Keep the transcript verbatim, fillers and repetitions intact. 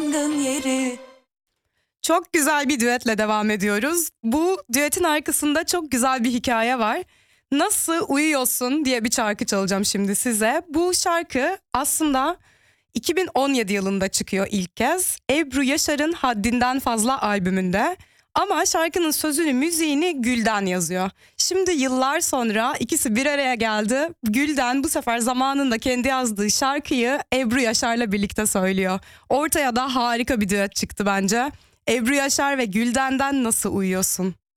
yangın yeri. Çok güzel bir düetle devam ediyoruz. Bu düetin arkasında çok güzel bir hikaye var. Nasıl Uyuyorsun diye bir şarkı çalacağım şimdi size. Bu şarkı aslında iki bin on yedi yılında çıkıyor ilk kez. Ebru Yaşar'ın Haddinden Fazla albümünde. Ama şarkının sözünü, müziğini Gülden yazıyor. Şimdi yıllar sonra ikisi bir araya geldi. Gülden bu sefer zamanında kendi yazdığı şarkıyı Ebru Yaşar'la birlikte söylüyor. Ortaya da harika bir düet çıktı bence. Ebru Yaşar ve Gülden'den Nasıl Uyuyorsun?